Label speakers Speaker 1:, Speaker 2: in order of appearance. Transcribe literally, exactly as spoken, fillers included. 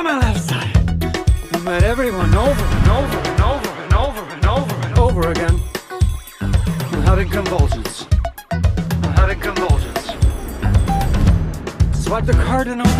Speaker 1: my left side. I met everyone over and over and over and over and over and over again. I'm having convulsions. I'm having convulsions. Swipe the card and over.